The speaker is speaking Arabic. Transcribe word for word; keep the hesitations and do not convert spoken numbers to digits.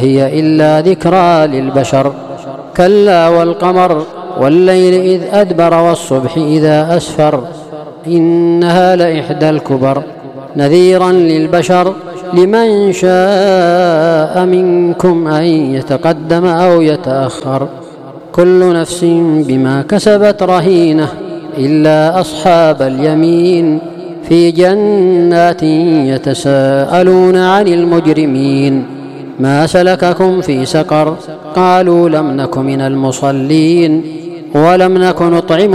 هي إلا ذكرى للبشر. كلا والقمر والليل إذ أدبر والصبح إذا أسفر إنها لإحدى الكبر نذيرا للبشر لمن شاء منكم أن يتقدم أو يتأخر كل نفس بما كسبت رهينة إلا أصحاب اليمين في جنات يتساءلون عن المجرمين ما سلككم في سقر قالوا لم نك من المصلين ولم نك نطعم